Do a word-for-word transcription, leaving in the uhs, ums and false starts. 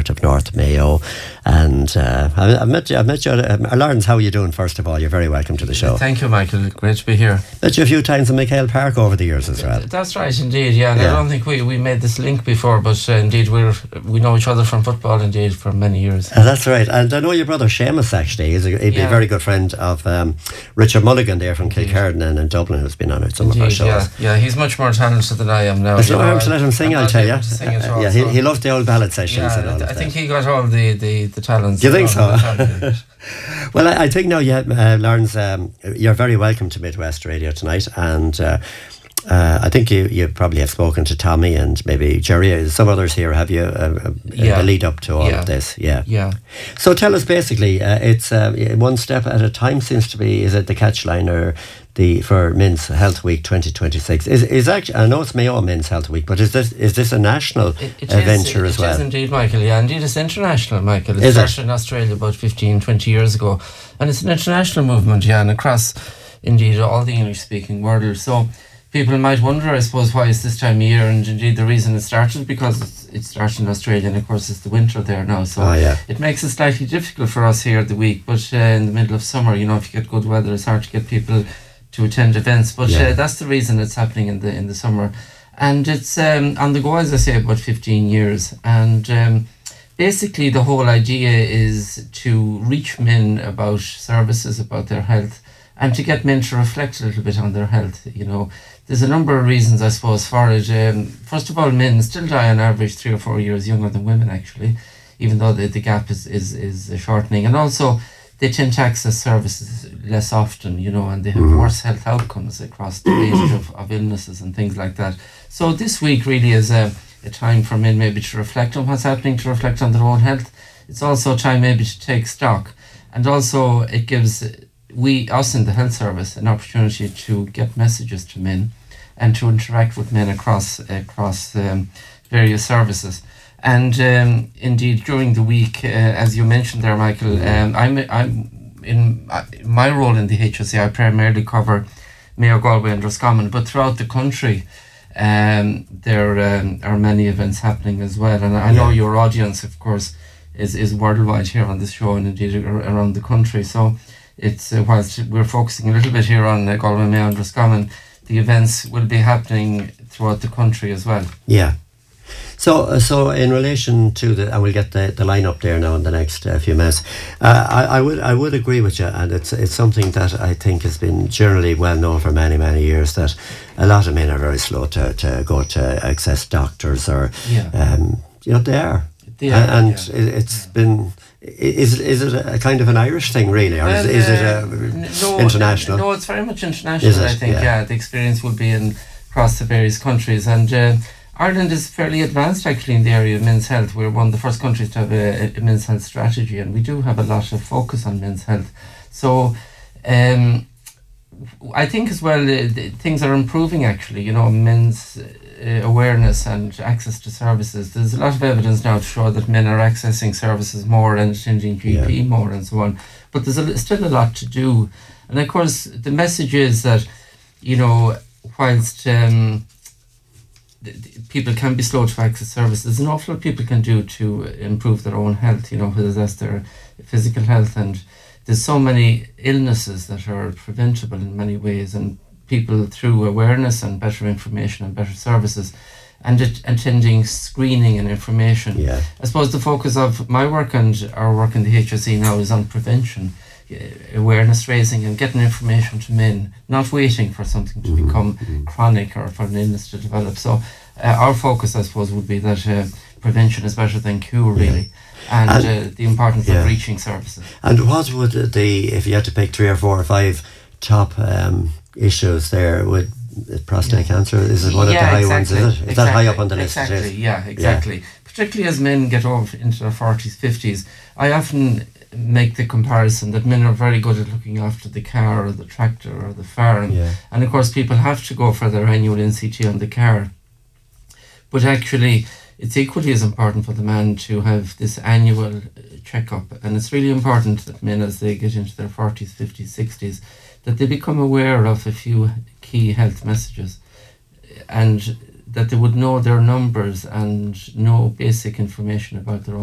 part of North Mayo. And uh, I, I've met you, I've met you, um, Lawrence, how are you doing, first of all? You're very welcome to the show. Thank you, Michael. Great to be here. Met you a few times in Michael Park over the years as well. That's right, indeed, yeah. And yeah. I don't think we, we made this link before, but uh, indeed we're we know each other from football, indeed, for many years. Uh, that's right. And I know your brother Seamus, actually. He's a, he'd be yeah. a very good friend of um, Richard Mulligan there from Kilkerdan in Dublin, who's been on some indeed, of our shows. Yeah, yeah, he's much more talented than I am now. There's no harm to let him sing, I'll tell you. Uh, yeah, he, he loved the old ballad sessions yeah, and all I, of I that. think he got all the, the, the talents. Do you think so? Well, I, I think now, yeah, uh, Lawrence, um, you're very welcome to Midwest Radio tonight, and uh, uh, I think you, you probably have spoken to Tommy and maybe Jerry, some others here, have you, uh, uh, yeah. the lead up to all yeah. of this? Yeah. Yeah. So tell us basically, uh, it's uh, one step at a time seems to be, is it the catch line or the for Men's Health Week twenty twenty-six? Is is actually, I know it's Mayo Men's Health Week, but is this is this a national it, it adventure is, as well? It is indeed, Michael. Yeah, indeed, it's international, Michael. It is started it? in Australia about fifteen, twenty years ago, and it's an international movement, yeah, and across indeed all the English-speaking world. So people might wonder, I suppose, why it's this time of year, and indeed the reason it started because it's, it started in Australia, and of course it's the winter there now, so oh, yeah. it makes it slightly difficult for us here the week. But uh, in the middle of summer, you know, if you get good weather, it's hard to get people to attend events, but yeah. uh, that's the reason it's happening in the in the summer, and it's um, on the go, as I say, about fifteen years, and um, basically the whole idea is to reach men about services, about their health, and to get men to reflect a little bit on their health. You know, there's a number of reasons, I suppose, for it. Um, first of all, men still die on average three or four years younger than women, actually, even though the, the gap is, is, is shortening, and also they tend to access services less often, you know, and they have mm. worse health outcomes across the range of, of illnesses and things like that. So this week really is a, a time for men maybe to reflect on what's happening, to reflect on their own health. It's also a time maybe to take stock, and also it gives we, us in the health service, an opportunity to get messages to men and to interact with men across across um, various services. And um, indeed, during the week, uh, as you mentioned there, Michael, um, I'm I'm in uh, my role in the H S E. I primarily cover Mayo, Galway, and Roscommon, but throughout the country, um, there um, are many events happening as well. And I know yeah. your audience, of course, is is worldwide here on this show, and indeed around the country. So it's uh, whilst we're focusing a little bit here on uh, Galway, Mayo, and Roscommon, the events will be happening throughout the country as well. Yeah. So, uh, so in relation to the, and we'll get the, the line up there now in the next uh, few minutes. Uh, I, I would I would agree with you, and it's it's something that I think has been generally well known for many many years, that a lot of men are very slow to, to go to access doctors, or yeah. um, you know they are, they are and yeah. it's yeah. been. Is is it a kind of an Irish thing, really, or well, is, is uh, it a no, international? No, it's very much international. It? I think. Yeah. yeah, the experience will be in across the various countries, and uh, Ireland is fairly advanced actually in the area of men's health. We're one of the first countries to have a, a men's health strategy, and we do have a lot of focus on men's health. So, um, I think as well uh, things are improving actually. You know, men's uh, awareness and access to services. There's a lot of evidence now to show that men are accessing services more and attending G P yeah. more and so on. But there's a, still a lot to do, and of course the message is that, you know, whilst um, people can be slow to access services, there's an awful lot people can do to improve their own health, you know, whether that's their physical health, and there's so many illnesses that are preventable in many ways, and people through awareness and better information and better services and it, attending screening and information. Yeah. I suppose the focus of my work and our work in the H S E now is on prevention, awareness raising and getting information to men, not waiting for something to mm-hmm. become mm-hmm. chronic or for an illness to develop. So uh, our focus, I suppose, would be that uh, prevention is better than cure, really, yeah. and, and uh, the importance yeah. of reaching services. And what would the, if you had to pick three or four or five top um, issues there, would prostate yeah. cancer, is it one yeah, of the high exactly, ones, is it? Is exactly, that high up on the list? Exactly, yeah, exactly. Yeah. Particularly as men get over into their forties, fifties, I often make the comparison that men are very good at looking after the car or the tractor or the farm, yeah. and of course people have to go for their annual N C T on the car, but actually it's equally as important for the man to have this annual checkup, and it's really important that men, as they get into their forties, fifties, sixties, that they become aware of a few key health messages, and that they would know their numbers and know basic information about their own